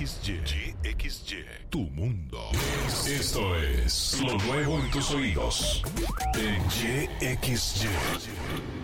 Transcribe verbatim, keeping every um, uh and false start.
X Y. Y X Y. Tu mundo. Esto es lo nuevo en tus oídos. En Y X Y.